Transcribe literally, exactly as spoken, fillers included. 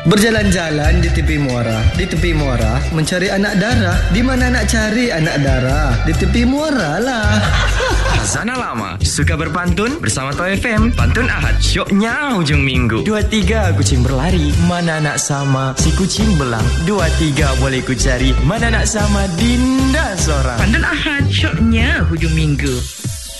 Berjalan-jalan di tepi muara. Di tepi muara mencari anak dara. Di mana nak cari anak dara? Di tepi muara lah. Khazanah Lama suka berpantun bersama Toy F M. Pantun Ahad, syoknya hujung minggu. Dua tiga kucing berlari, mana nak sama si kucing belang. Dua tiga boleh ku cari, mana nak sama Dinda seorang. Pantun Ahad, syoknya hujung minggu.